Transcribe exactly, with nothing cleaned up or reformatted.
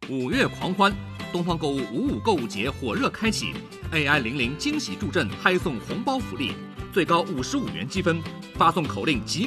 五月狂欢，东方购物五五购物节火热开启 ，A I 零零惊喜助阵，嗨送红包福利，最高五十五元积分，发送口令即。